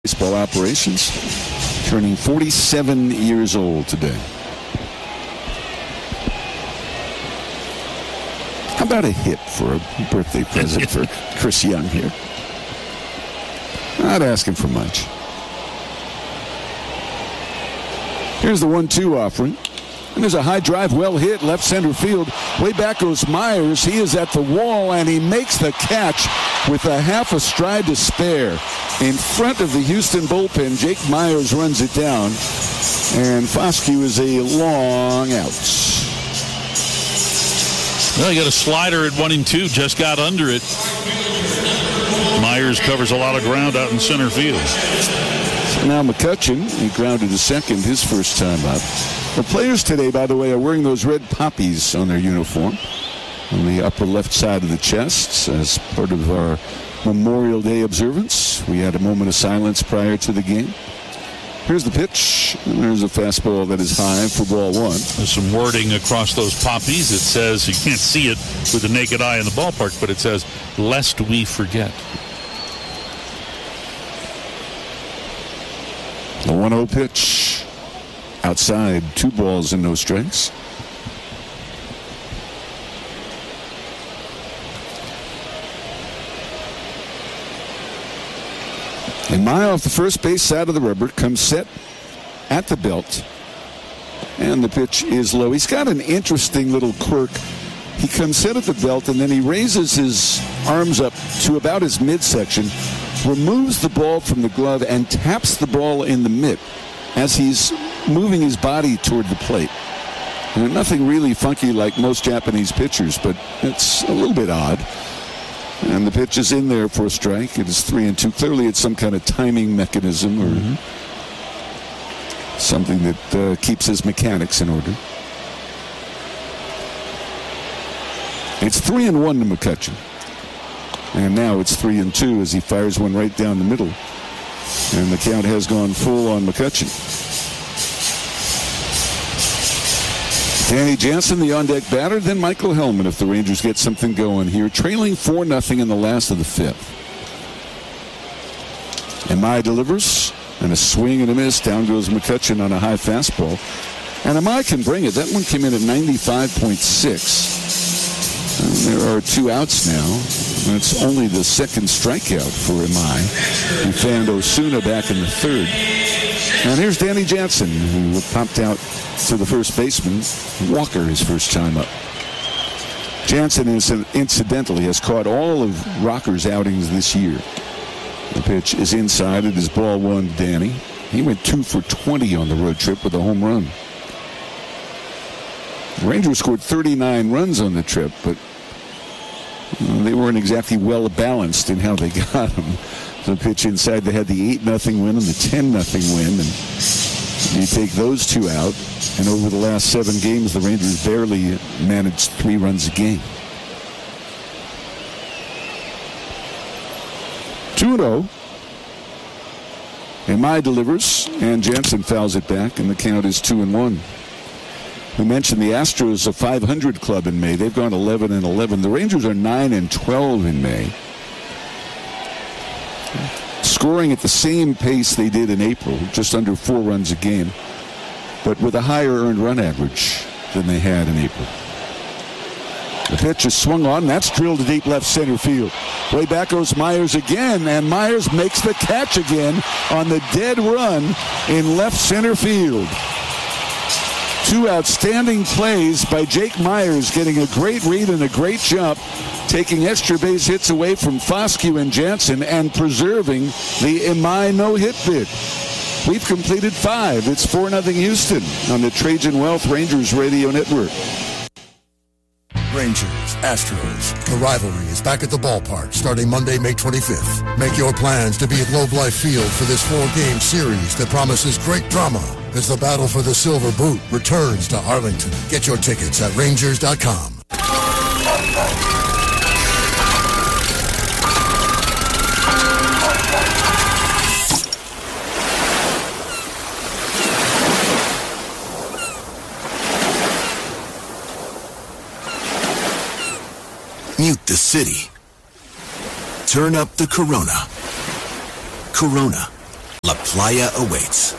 Baseball operations, turning 47 years old today. How about a hit for a birthday present for Chris Young here? Not asking for much. Here's the 1-2 offering. And there's a high drive, well hit, left center field. Way back goes Myers. He is at the wall, and he makes the catch with a half a stride to spare. In front of the Houston bullpen, Jake Myers runs it down, and Foscue is a long out. Well, he got a slider at 1-2, just got under it. Myers covers a lot of ground out in center field. So now McCutchen, he grounded to second his first time up. The players today, by the way, are wearing those red poppies on their uniform on the upper left side of the chest as part of our Memorial Day observance. We had a moment of silence prior to the game. Here's the pitch, and there's a fastball that is high for ball one. There's some wording across those poppies. It says, you can't see it with the naked eye in the ballpark, but it says, "Lest we forget." The 1-0 pitch. Outside, 2 balls and no strikes. And Maya off the first base side of the rubber comes set at the belt. And the pitch is low. He's got an interesting little quirk. He comes set at the belt, and then he raises his arms up to about his midsection, removes the ball from the glove, and taps the ball in the mitt as he's moving his body toward the plate. And nothing really funky like most Japanese pitchers, but it's a little bit odd. And the pitch is in there for a strike. It is 3-2. Clearly it's some kind of timing mechanism or something that keeps his mechanics in order. It's 3-1 to McCutchen. And now it's 3-2 as he fires one right down the middle. And the count has gone full on McCutchen. Danny Jansen, the on-deck batter, then Michael Hellman if the Rangers get something going here. Trailing 4-0 in the last of the fifth. Amai delivers, and a swing and a miss. Down goes McCutchen on a high fastball. And Amai can bring it. That one came in at 95.6. And there are 2 outs now. And it's only the second strikeout for Amai, who fanned Osuna back in the third. And here's Danny Jansen, who popped out to the first baseman, Walker, his first time up. Jansen incidentally has caught all of Rocker's outings this year. The pitch is inside. It is ball one, Danny. He went 2 for 20 on the road trip with a home run. The Rangers scored 39 runs on the trip, but they weren't exactly well balanced in how they got them. The pitch inside, they had the 8-0 win and the 10-0 win, and you take those 2 out, and over the last 7 games, the Rangers barely managed 3 runs a game. 2-0. Amai delivers, and Jansen fouls it back, and the count is 2-1. We mentioned the Astros, a 500 club in May. They've gone 11-11. The Rangers are 9-12 in May. Scoring at the same pace they did in April, just under 4 runs a game, but with a higher earned run average than they had in April. The pitch is swung on. That's drilled to deep left center field. Way back goes Myers again, and Myers makes the catch again on the dead run in left center field. 2 outstanding plays by Jake Myers, getting a great read and a great jump, taking extra base hits away from Foscue and Jansen and preserving the Amai no-hit bid. We've completed 5. It's 4-0 Houston on the Trajan Wealth Rangers Radio Network. Rangers, Astros. The rivalry is back at the ballpark starting Monday, May 25th. Make your plans to be at Globe Life Field for this 4-game series that promises great drama as the battle for the Silver Boot returns to Arlington. Get your tickets at Rangers.com. Mute the city. Turn up the Corona. Corona, La Playa awaits.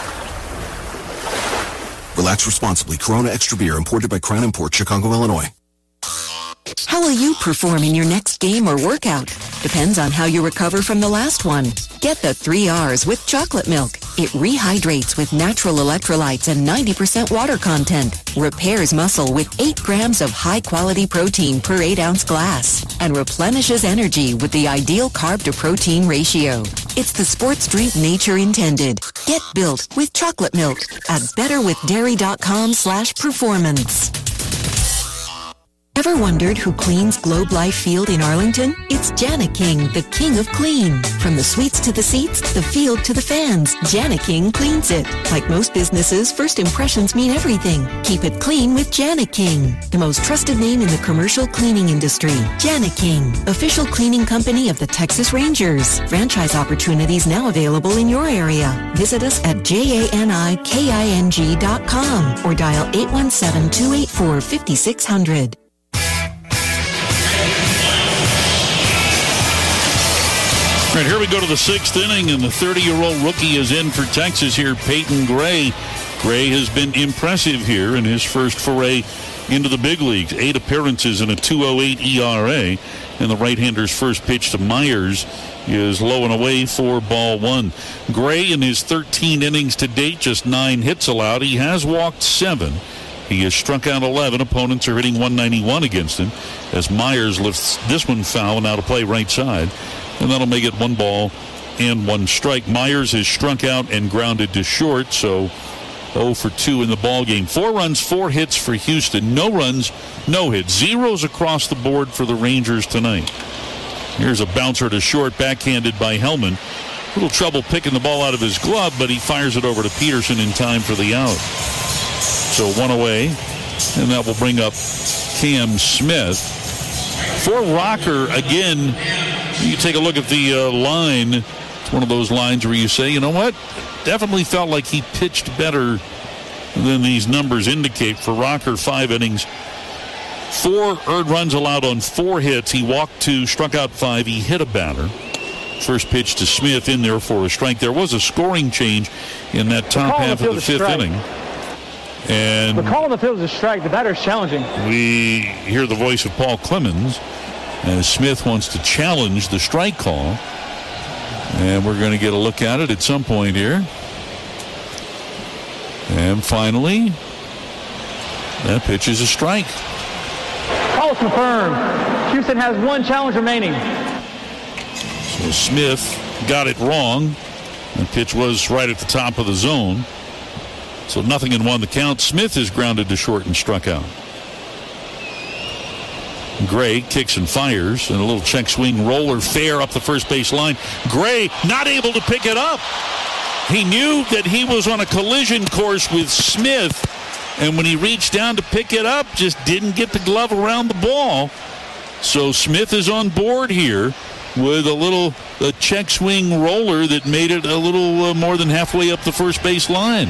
Relax responsibly. Corona Extra Beer, imported by Crown Imports, Chicago, Illinois. How will you perform in your next game or workout? Depends on how you recover from the last one. Get the 3 R's with chocolate milk. It rehydrates with natural electrolytes and 90% water content. Repairs muscle with 8 grams of high-quality protein per 8-ounce glass. And replenishes energy with the ideal carb-to-protein ratio. It's the sports drink nature intended. Get built with chocolate milk at betterwithdairy.com/performance. Ever wondered who cleans Globe Life Field in Arlington? It's Jani-King, the king of clean. From the suites to the seats, the field to the fans, Jani-King cleans it. Like most businesses, first impressions mean everything. Keep it clean with Jani-King, the most trusted name in the commercial cleaning industry. Jani-King, official cleaning company of the Texas Rangers. Franchise opportunities now available in your area. Visit us at JANIKING.com or dial 817-284-5600. All right, here we go to the 6th inning, and the 30-year-old rookie is in for Texas here, Peyton Gray. Gray has been impressive here in his first foray into the big leagues. 8 appearances and a 2.08 ERA. And the right-hander's first pitch to Myers is low and away for ball 1. Gray in his 13 innings to date, just 9 hits allowed. He has walked 7. He has struck out 11. Opponents are hitting 191 against him as Myers lifts this one foul and out of play right side. And that'll make it 1 ball and 1 strike. Myers has struck out and grounded to short, so 0 for 2 in the ball game. 4 runs, 4 hits for Houston. No runs, no hits. Zeros across the board for the Rangers tonight. Here's a bouncer to short, backhanded by Hellman. A little trouble picking the ball out of his glove, but he fires it over to Peterson in time for the out. So 1 away, and that will bring up Cam Smith. For Rocker, again, you take a look at the line. It's one of those lines where you say, you know what? Definitely felt like he pitched better than these numbers indicate. For Rocker, 5 innings, 4 earned runs allowed on 4 hits. He walked 2, struck out 5. He hit a batter. First pitch to Smith in there for a strike. There was a scoring change in that top half of the 5th inning. And the call on the field is a strike. The batter is challenging. We hear the voice of Paul Clemens as Smith wants to challenge the strike call. And we're going to get a look at it at some point here. And finally, that pitch is a strike. Call confirmed. Houston has 1 challenge remaining. So Smith got it wrong. The pitch was right at the top of the zone. So 0-1 the count. Smith is grounded to short and struck out. Gray kicks and fires, and a little check swing roller fair up the first base line. Gray not able to pick it up. He knew that he was on a collision course with Smith, and when he reached down to pick it up, just didn't get the glove around the ball. So Smith is on board here with a check swing roller that made it a little more than halfway up the first base line.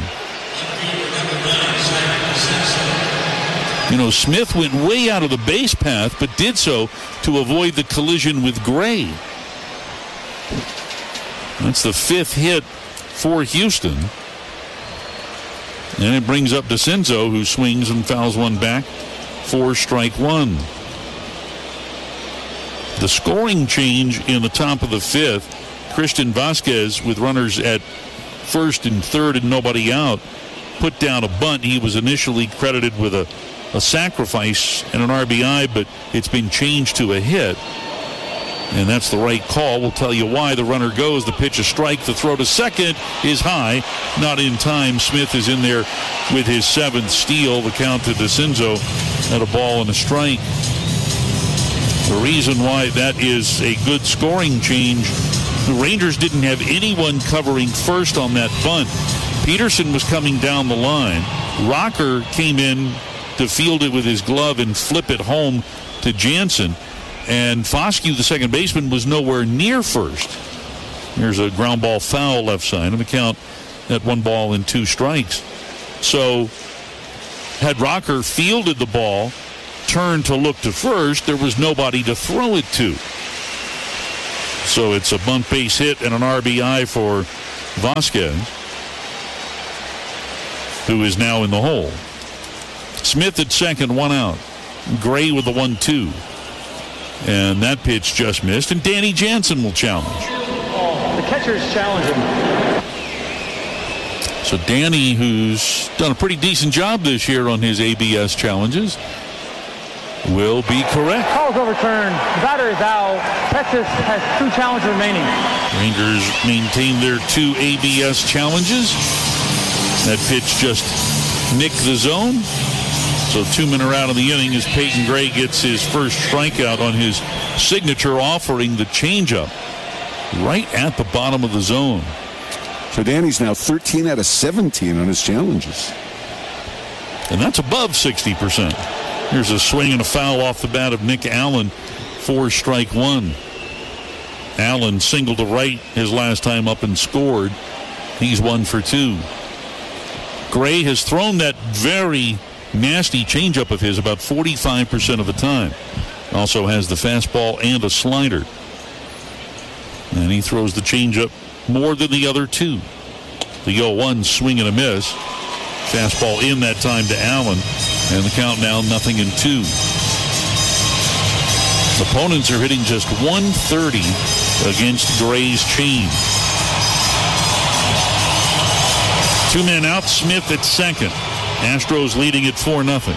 You know, Smith went way out of the base path, but did so to avoid the collision with Gray. That's the 5th hit for Houston. And it brings up DeCenzo, who swings and fouls one back for strike 1. The scoring change in the top of the 5th, Christian Vasquez with runners at first and third and nobody out, put down a bunt. He was initially credited with a sacrifice and an RBI, but it's been changed to a hit. And that's the right call. We'll tell you why. The runner goes. The pitch a strike. The throw to second is high. Not in time. Smith is in there with his 7th steal. The count to DeCenzo at a ball and a strike. The reason why that is a good scoring change, the Rangers didn't have anyone covering first on that bunt. Peterson was coming down the line. Rocker came in to field it with his glove and flip it home to Jansen. And Foscue, the second baseman, was nowhere near first. Here's a ground ball foul left side, and the count at 1 ball and 2 strikes. So had Rocker fielded the ball, turned to look to first, there was nobody to throw it to. So it's a bunt base hit and an RBI for Vasquez, who is now in the hole. Smith at second, 1 out. Gray with the 1-2. And that pitch just missed. And Danny Jansen will challenge. The catcher's challenging. So Danny, who's done a pretty decent job this year on his ABS challenges, will be correct. Call's overturned. The batter is out. Texas has 2 challenges remaining. Rangers maintain their 2 ABS challenges. That pitch just nicked the zone. So 2 men are out of the inning as Peyton Gray gets his first strikeout on his signature offering, the changeup, right at the bottom of the zone. So Danny's now 13 out of 17 on his challenges. And that's above 60%. Here's a swing and a foul off the bat of Nick Allen for strike 1. Allen singled to right his last time up and scored. He's 1 for 2. Gray has thrown that very nasty changeup of his about 45% of the time. Also has the fastball and a slider. And he throws the changeup more than the other 2. The 0-1 swing and a miss. Fastball in that time to Allen. And the count now 0-2. Opponents are hitting just 130 against Gray's change. 2 men out, Smith at second. Astros leading at 4-0.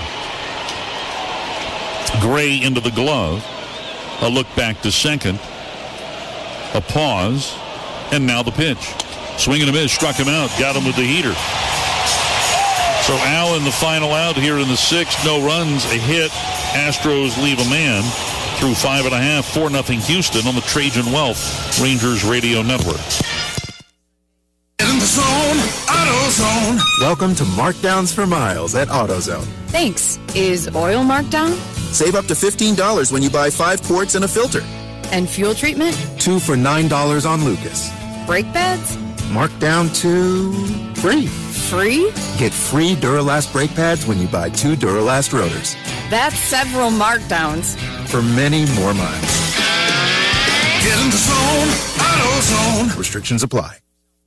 Gray into the glove. A look back to second. A pause. And now the pitch. Swing and a miss. Struck him out. Got him with the heater. So Allen, the final out here in the 6th. No runs, a hit. Astros leave a man through 5.5. 4-0 Houston on the Trajan Wealth Rangers Radio Network. In the zone, AutoZone. Welcome to Markdowns for Miles at AutoZone. Thanks. Is oil marked down? Save up to $15 when you buy 5 quarts and a filter. And fuel treatment? 2 for $9 on Lucas. Brake pads? Marked down to free. Free? Get free Duralast brake pads when you buy 2 Duralast rotors. That's several markdowns. For many more miles. Get in the zone, AutoZone. Restrictions apply.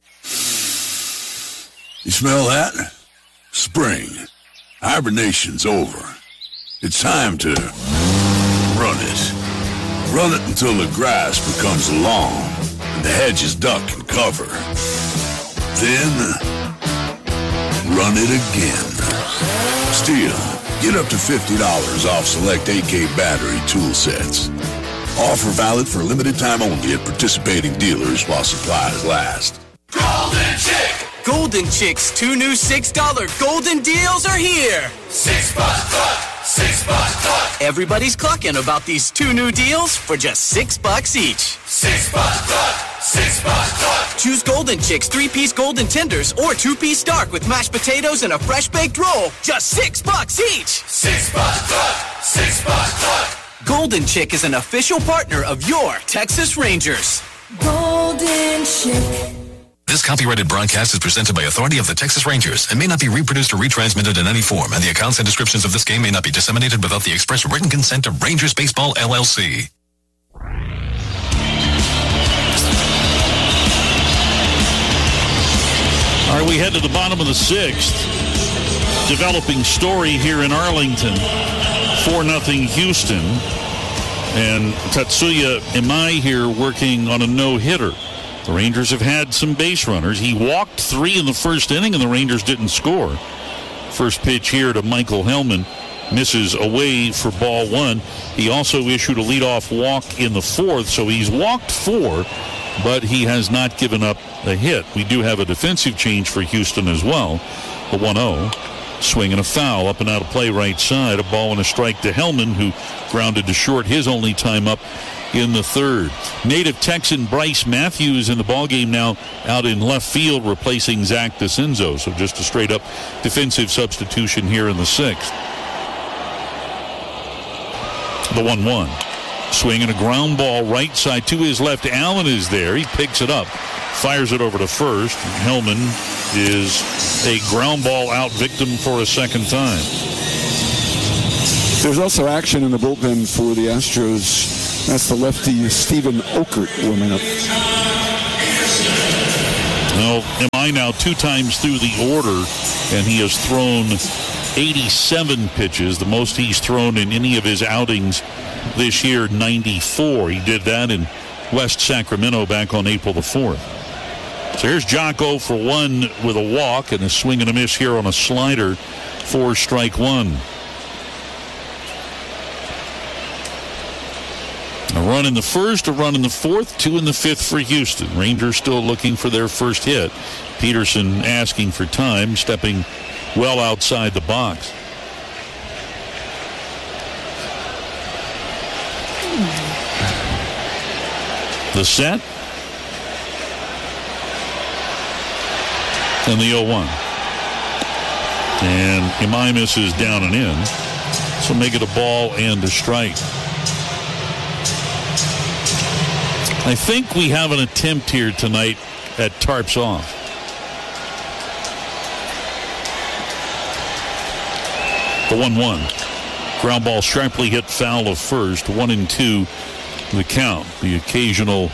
You smell that? Spring. Hibernation's over. It's time to run it. Run it until the grass becomes long and the hedges duck and cover. Then, run it again. Steel, get up to $50 off select AK battery tool sets. Offer valid for a limited time only at participating dealers while supplies last. Golden Chick! Golden Chick's 2 new $6 golden deals are here. $6 cluck, $6 cluck. Everybody's clucking about these 2 new deals for just $6 each. $6 cluck, $6 cluck. Choose Golden Chick's 3-piece golden tenders or 2-piece dark with mashed potatoes and a fresh baked roll. Just $6 each. $6 cluck, $6 cluck. Golden Chick is an official partner of your Texas Rangers. Golden Chick. This copyrighted broadcast is presented by authority of the Texas Rangers and may not be reproduced or retransmitted in any form, and the accounts and descriptions of this game may not be disseminated without the express written consent of Rangers Baseball, LLC. All right, we head to the bottom of the 6th. Developing story here in Arlington. 4-0 Houston. And Tatsuya Imai here working on a no-hitter. The Rangers have had some base runners. He walked 3 in the first inning, and the Rangers didn't score. First pitch here to Michael Hellman. Misses away for ball 1. He also issued a leadoff walk in the 4th, so he's walked 4, but he has not given up a hit. We do have a defensive change for Houston as well. The 1-0. Swing and a foul up and out of play right side. A ball and a strike to Hellman, who grounded to short his only time up in the 3rd. Native Texan Bryce Matthews in the ballgame now out in left field replacing Zach DeCenzo. So just a straight-up defensive substitution here in the 6th. The 1-1. Swing and a ground ball right side to his left. Allen is there. He picks it up. Fires it over to first. Hellman is a ground ball out victim for a second time. There's also action in the bullpen for the Astros. That's the lefty Stephen Okert warming up. Well, M.I. now 2 times through the order, and he has thrown 87 pitches, the most he's thrown in any of his outings this year, 94. He did that in West Sacramento back on April the 4th. So here's Jock 0 for 1 with a walk and a swing and a miss here on a slider for strike 1. A run in the first, a run in the fourth, 2 in the fifth for Houston. Rangers still looking for their first hit. Peterson asking for time, stepping well outside the box. The set. And the 0-1. And Imai misses down and in. So make it a ball and a strike. I think we have an attempt here tonight at tarps off. The 1-1. Ground ball sharply hit foul of first. 1-2 the count. The occasional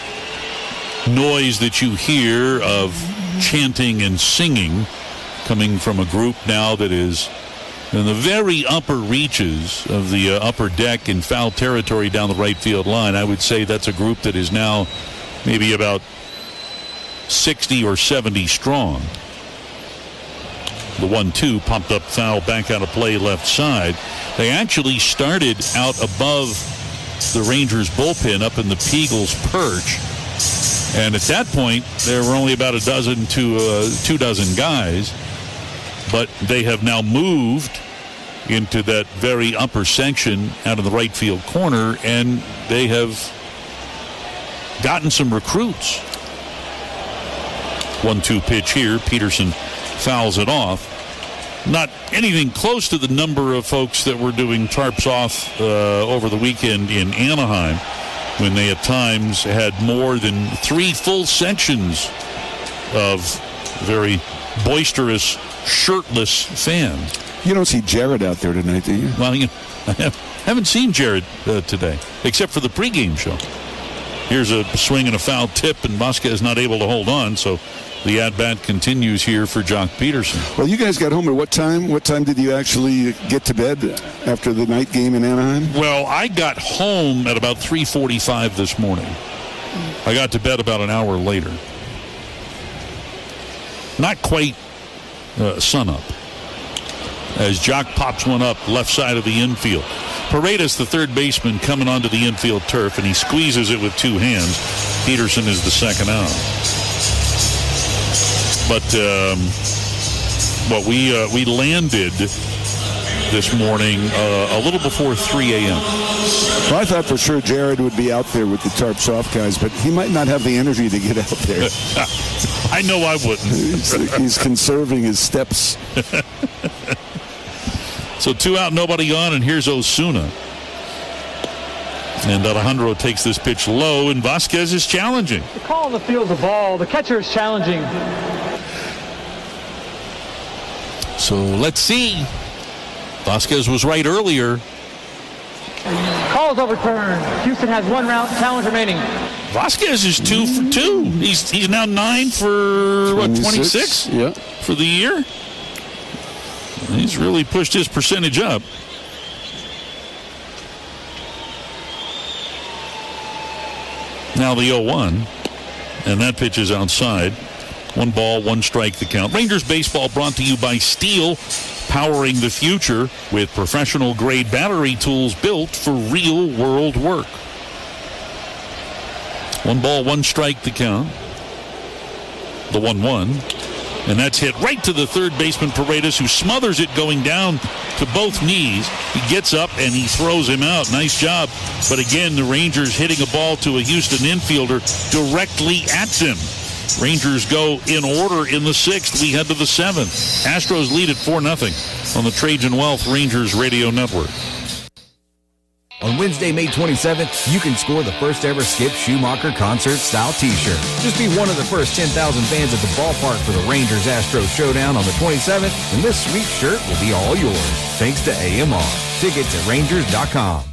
noise that you hear of chanting and singing coming from a group now that is in the very upper reaches of the upper deck in foul territory down the right field line. I would say that's a group that is now maybe about 60 or 70 strong. The 1-2 pumped up foul back out of play left side. They actually started out above the Rangers bullpen up in the Peagles perch. And at that point, there were only about a dozen to 2 dozen guys. But they have now moved into that very upper section out of the right field corner, and they have gotten some recruits. 1-2 pitch here. Peterson fouls it off. Not anything close to the number of folks that were doing tarps off over the weekend in Anaheim, when they at times had more than 3 full sections of very boisterous, shirtless fans. You don't see Jared out there tonight, do you? Well, I haven't seen Jared today, except for the pregame show. Here's a swing and a foul tip, and Vasquez not able to hold on, so the at-bat continues here for Jock Peterson. Well, you guys got home at what time? What time did you actually get to bed after the night game in Anaheim? Well, I got home at about 3:45 this morning. I got to bed about an hour later. Not quite sunup, as Jock pops one up left side of the infield. Paredes, the third baseman, coming onto the infield turf, and he squeezes it with 2 hands. Peterson is the second out. But we landed this morning a little before 3 a.m. Well, I thought for sure Jared would be out there with the tarps off guys, but he might not have the energy to get out there. I know I wouldn't. He's conserving his steps. So 2 out, nobody on, and here's Osuna. And Alejandro takes this pitch low, and Vasquez is challenging. The call on the field's a ball. The catcher is challenging. So let's see. Vasquez was right earlier. Call's overturned. Houston has 1 round challenge remaining. Vasquez is 2 for 2. He's now 9 for 26? Yeah. For the year. He's really pushed his percentage up. Now the 0-1, and that pitch is outside. 1 ball, 1 strike the count. Rangers baseball brought to you by Steel, powering the future with professional-grade battery tools built for real-world work. 1 ball, 1 strike the count. The 1-1. And that's hit right to the third baseman, Paredes, who smothers it going down to both knees. He gets up and he throws him out. Nice job. But again, the Rangers hitting a ball to a Houston infielder directly at them. Rangers go in order in the 6th. We head to the 7th. Astros lead at 4-0 on the Trajan Wealth Rangers Radio Network. On Wednesday, May 27th, you can score the first ever Skip Schumacher concert-style t-shirt. Just be one of the first 10,000 fans at the ballpark for the Rangers-Astros showdown on the 27th, and this sweet shirt will be all yours. Thanks to AMR. Tickets at Rangers.com.